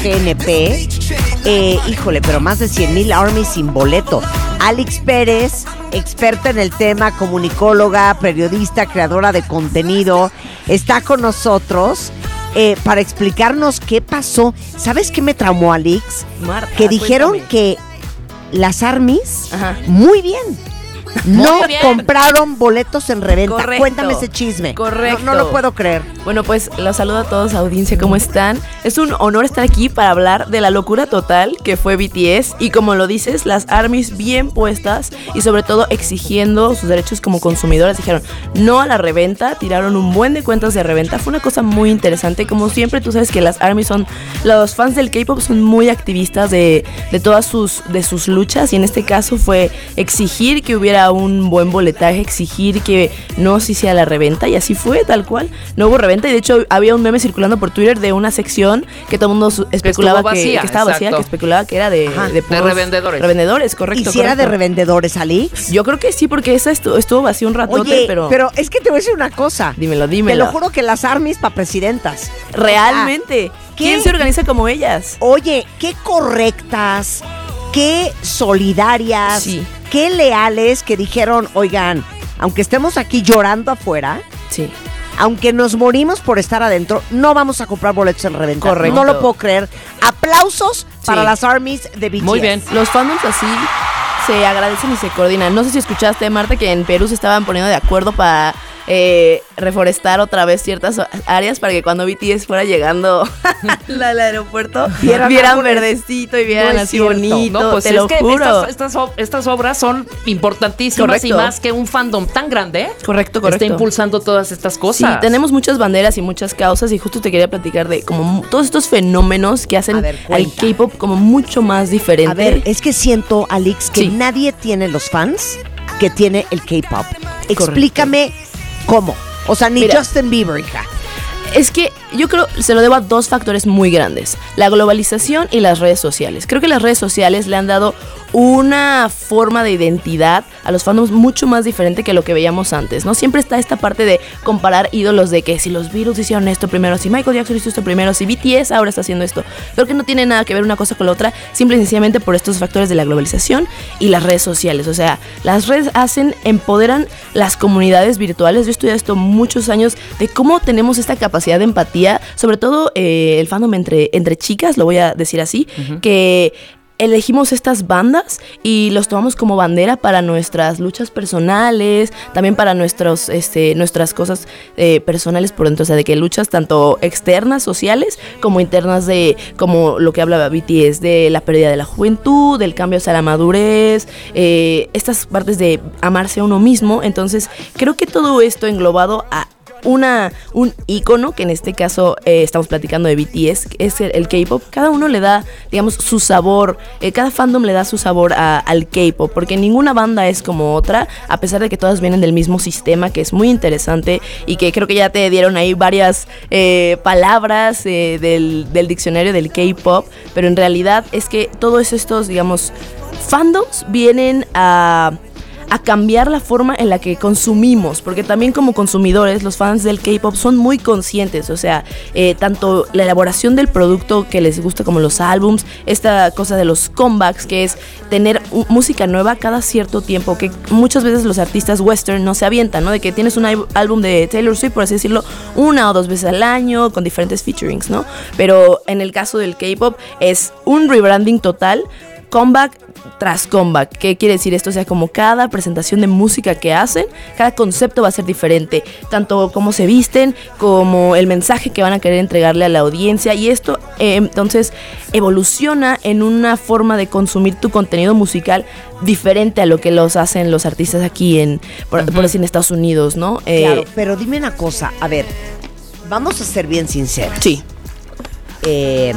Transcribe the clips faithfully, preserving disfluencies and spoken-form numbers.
G N P. Eh, híjole, pero más de cien mil armies sin boleto. Alex Pérez, experta en el tema, comunicóloga, periodista, creadora de contenido, está con nosotros eh, para explicarnos qué pasó. ¿Sabes qué me traumó, Alex? Marta, que dijeron cuéntame. que las armies, Ajá. muy bien, no Muy bien. compraron boletos en reventa. Correcto. Cuéntame ese chisme. Correcto. No, no lo puedo creer. Bueno, pues los saludo a todos, audiencia, ¿cómo están? Es un honor estar aquí para hablar de la locura total que fue B T S y, como lo dices, las armies bien puestas y sobre todo exigiendo sus derechos como consumidores. Dijeron no a la reventa, tiraron un buen de cuentas de reventa. Fue una cosa muy interesante. Como siempre, tú sabes que las armies son, los fans del K-pop son muy activistas de, de todas sus, de sus luchas, y en este caso fue exigir que hubiera un buen boletaje, exigir que no se hiciera la reventa, y así fue, tal cual. No hubo reventa, y de hecho había un meme circulando por Twitter de una sección que todo el mundo su- especulaba vacía, que, que estaba vacía, exacto. que especulaba que era de, Ajá. de, De puros revendedores. Revendedores, correcto. ¿Y si era de correcto. revendedores, Alex? Yo creo que sí, porque esa estuvo, estuvo vacía un ratote, Oye, pero, pero es que te voy a decir una cosa. dímelo, Te dímelo. lo juro que las armies para presidentas. Realmente. ¿qué? ¿Quién se organiza como ellas? Oye, qué correctas, qué solidarias, Sí. qué leales, que dijeron, oigan, aunque estemos aquí llorando afuera, Sí. aunque nos morimos por estar adentro, no vamos a comprar boletos en reventa. Correcto. No lo puedo creer. Aplausos para Sí. las armies de B T S. Muy bien. Los fandoms así se agradecen y se coordinan. No sé si escuchaste, Marta, que en Perú se estaban poniendo de acuerdo para eh, reforestar otra vez ciertas áreas para que cuando B T S fuera llegando al aeropuerto Vieran vieran, árboles. verdecito y vieran No es así cierto. bonito. No, pues te es lo que juro. estas, estas, ob- estas obras son importantísimas. Correcto. Y más que un fandom tan grande Correcto, correcto. está impulsando todas estas Sí, cosas. tenemos muchas banderas y muchas causas, y justo te quería platicar de como mu- todos estos fenómenos que hacen A ver, al cuenta. K-pop como mucho más diferente. A ver, es que siento, Alex, que Sí. nadie tiene los fans que tiene el K-pop. Explícame cómo. O sea, ni Mira. Justin Bieber, hija. Es que yo creo se lo debo a dos factores muy grandes: la globalización y las redes sociales. Creo que las redes sociales le han dado una forma de identidad a los fandoms mucho más diferente que lo que veíamos antes, ¿no? Siempre está esta parte de comparar ídolos, de que si los Beatles hicieron esto primero, si Michael Jackson hizo esto primero, si B T S ahora está haciendo esto. Creo que no tiene nada que ver una cosa con la otra, simple y sencillamente por estos factores de la globalización y las redes sociales. O sea, las redes hacen, empoderan las comunidades virtuales. Yo he estudiado esto muchos años, de cómo tenemos esta capacidad de empatía, sobre todo eh, el fandom entre, entre chicas, lo voy a decir así, que elegimos estas bandas y los tomamos como bandera para nuestras luchas personales, también para nuestros, este, nuestras cosas eh, personales por dentro, o sea, de que luchas tanto externas, sociales, como internas, de como lo que hablaba B T S, de la pérdida de la juventud, del cambio hacia la madurez, eh, estas partes de amarse a uno mismo. Entonces, creo que todo esto englobado a Una, un ícono, que en este caso eh, estamos platicando de B T S, que es el, el K-pop. Cada uno le da, digamos, su sabor, eh, cada fandom le da su sabor a- al K-pop, porque ninguna banda es como otra, a pesar de que todas vienen del mismo sistema, que es muy interesante, y que creo que ya te dieron ahí varias eh, palabras eh, del, del diccionario del K-pop, pero en realidad es que todos estos, digamos, fandoms vienen a... a cambiar la forma en la que consumimos, porque también como consumidores los fans del K-pop son muy conscientes, o sea, eh, tanto la elaboración del producto que les gusta como los álbums, esta cosa de los comebacks, que es tener u- música nueva cada cierto tiempo, que muchas veces los artistas western no se avientan, ¿no? De que tienes un ál- álbum de Taylor Swift, por así decirlo, una o dos veces al año, con diferentes featurings, ¿no? Pero en el caso del K-pop es un rebranding total, comeback tras comeback. ¿Qué quiere decir esto? O sea, como cada presentación de música que hacen, cada concepto va a ser diferente, tanto cómo se visten, como el mensaje que van a querer entregarle a la audiencia, y esto eh, entonces evoluciona en una forma de consumir tu contenido musical diferente a lo que los hacen los artistas aquí en, por, uh-huh. por decir, en Estados Unidos, ¿no? Claro, Eh, pero dime una cosa, a ver, vamos a ser bien sinceras. sí. Eh,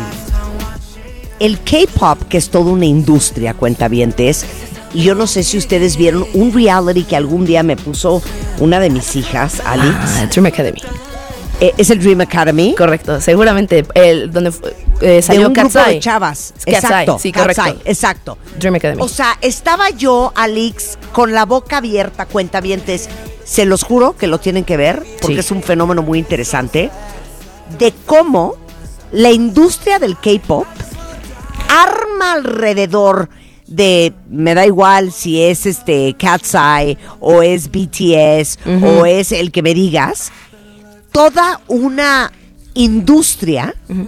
el K-pop, que es toda una industria, cuentavientes, y yo no sé si ustedes vieron un reality que algún día me puso una de mis hijas, Alex. Ah, Dream Academy. Eh, es el Dream Academy. Correcto, seguramente el donde eh, salió de un grupo Cat's Eye. de chavas. Cat's Exacto, Eye, sí, Cat's correcto. Eye, exacto. Dream Academy. O sea, estaba yo, Alex, con la boca abierta, cuentavientes. Se los juro que lo tienen que ver, porque Sí. es un fenómeno muy interesante, de cómo la industria del K-pop arma alrededor de, me da igual si es este Cat's Eye o es B T S uh-huh. o es el que me digas, toda una industria uh-huh.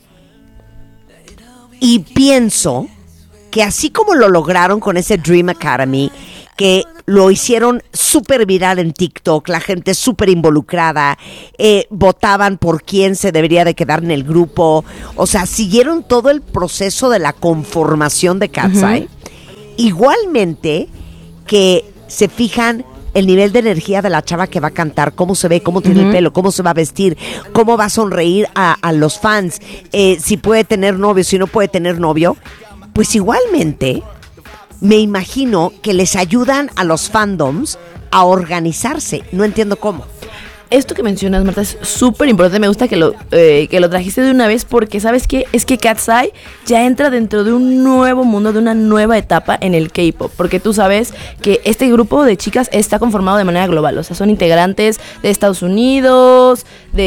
y pienso que así como lo lograron con ese Dream Academy, que lo hicieron súper viral en TikTok, la gente súper involucrada, eh, votaban por quién se debería de quedar en el grupo, o sea, siguieron todo el proceso de la conformación de Cat's Eye. Uh-huh. Igualmente que se fijan el nivel de energía de la chava que va a cantar, cómo se ve, cómo tiene uh-huh. el pelo, cómo se va a vestir, cómo va a sonreír a, a los fans, eh, si puede tener novio, si no puede tener novio, pues igualmente me imagino que les ayudan a los fandoms a organizarse. No entiendo cómo. Esto que mencionas, Marta, es súper importante. Me gusta que lo, eh, que lo trajiste de una vez porque, ¿sabes qué? Es que Cat's Eye ya entra dentro de un nuevo mundo, de una nueva etapa en el K-pop. Porque tú sabes que este grupo de chicas está conformado de manera global. O sea, son integrantes de Estados Unidos,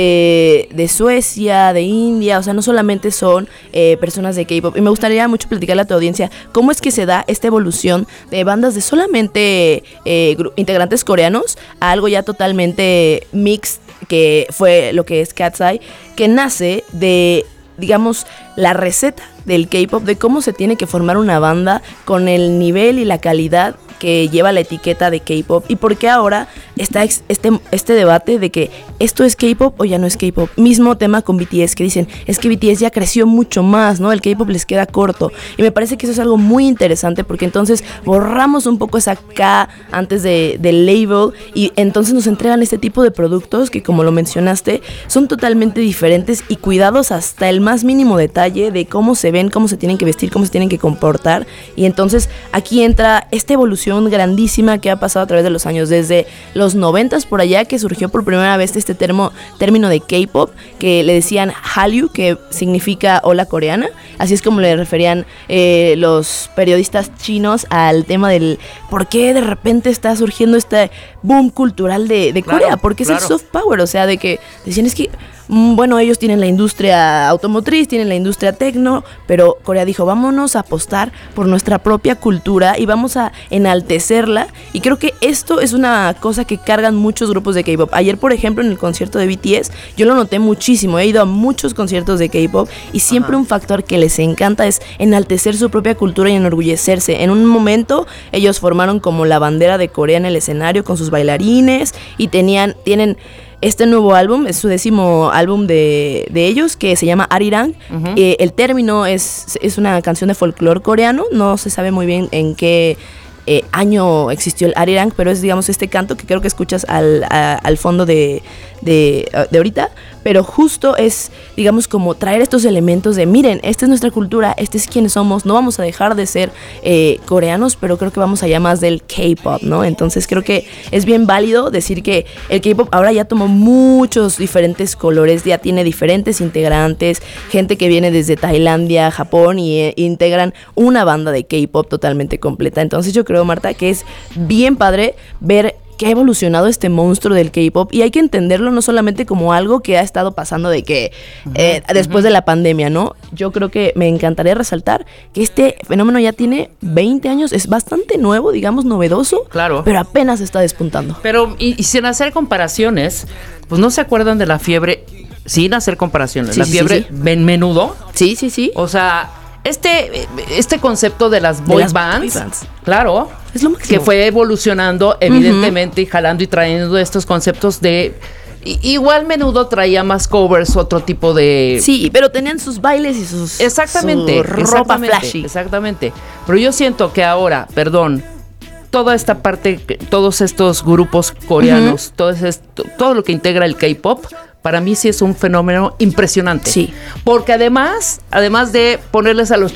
de, de Suecia, de India. O sea, no solamente son eh, personas de K-pop. Y me gustaría mucho platicarle a tu audiencia cómo es que se da esta evolución de bandas de solamente eh, gru- integrantes coreanos a algo ya totalmente mixed, que fue lo que es Cat's Eye, que nace de, digamos, la receta del K-pop, de cómo se tiene que formar una banda con el nivel y la calidad que lleva la etiqueta de K-pop, y por qué ahora está este, este debate de que esto es K-pop o ya no es K-pop. Mismo tema con B T S, que dicen, es que B T S ya creció mucho más, ¿no? El K-pop les queda corto, y me parece que eso es algo muy interesante, porque entonces borramos un poco esa K antes de, del label, y entonces nos entregan este tipo de productos que, como lo mencionaste, son totalmente diferentes y cuidados hasta el más mínimo detalle de cómo se ven, cómo se tienen que vestir, cómo se tienen que comportar. Y entonces aquí entra esta evolución grandísima que ha pasado a través de los años, desde los noventas por allá, que surgió por primera vez este termo, término de K-pop, que le decían Hallyu, que significa hola coreana. Así es como le referían eh, los periodistas chinos al tema del por qué de repente está surgiendo este boom cultural de, de Corea, claro, porque claro. es el soft power, o sea, de que decían es que bueno, ellos tienen la industria automotriz, tienen la industria tecno, pero Corea dijo, vámonos a apostar por nuestra propia cultura y vamos a enaltecerla. Y creo que esto es una cosa que cargan muchos grupos de K-pop. Ayer, por ejemplo, en el concierto de B T S, yo lo noté muchísimo. He ido a muchos conciertos de K-pop y siempre Ajá. un factor que les encanta es enaltecer su propia cultura y enorgullecerse. En un momento, ellos formaron como la bandera de Corea en el escenario con sus bailarines y tenían, tienen... este nuevo álbum, es su décimo álbum de, de ellos, que se llama Arirang. Uh-huh. Eh, el término es, es una canción de folclore coreano, no se sabe muy bien en qué eh, año existió el Arirang, pero es, digamos, este canto que creo que escuchas al, a, al fondo de, de, de ahorita, pero justo es, digamos, como traer estos elementos de, miren, esta es nuestra cultura, este es quienes somos, no vamos a dejar de ser eh, coreanos, pero creo que vamos allá más del K-pop, ¿no? Entonces creo que es bien válido decir que el K-pop ahora ya tomó muchos diferentes colores, ya tiene diferentes integrantes, gente que viene desde Tailandia, Japón, y eh, integran una banda de K-pop totalmente completa. Entonces yo creo, Marta, que es bien padre ver que ha evolucionado este monstruo del K-pop, y hay que entenderlo no solamente como algo que ha estado pasando de que eh, uh-huh, después uh-huh. de la pandemia, ¿no? Yo creo que me encantaría resaltar que este fenómeno ya tiene veinte años, es bastante nuevo, digamos, novedoso, claro, pero apenas está despuntando. Pero, y, y sin hacer comparaciones, pues no se acuerdan de la fiebre, sin hacer comparaciones, sí, la sí, fiebre sí, sí. Ben Menudo. Sí, sí, sí. O sea, este, este concepto de las boy, de las bands, boy bands, claro, es lo máximo, que fue evolucionando evidentemente uh-huh. y jalando y trayendo estos conceptos de... Igual Menudo traía más covers, otro tipo de... Sí, pero tenían sus bailes y sus... Exactamente, su ropa exactamente, flashy. Exactamente. Pero yo siento que ahora, perdón, toda esta parte, todos estos grupos coreanos, uh-huh. todo, esto, todo lo que integra el K-pop, para mí sí es un fenómeno impresionante. Sí. Porque además, además de ponerles a los